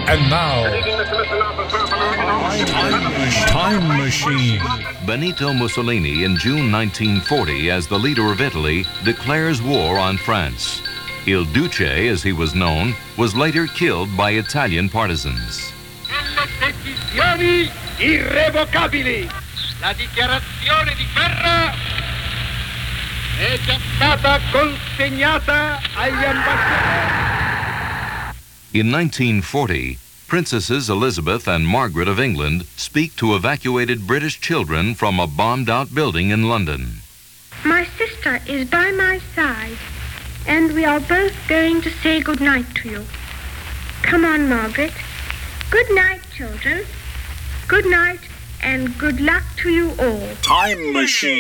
And now, Time Machine. Benito Mussolini in June 1940, as the leader of Italy, declares war on France. Il Duce, as he was known, was later killed by Italian partisans. Decisioni irrevocabili. La dichiarazione di guerra è già stata consegnata agli ambasciatori. In 1940, Princesses Elizabeth and Margaret of England speak to evacuated British children from a bombed-out building in London. My sister is by my side, and we are both going to say good night to you. Come on, Margaret. Good night, children. Good night, and good luck to you all. Time Machine.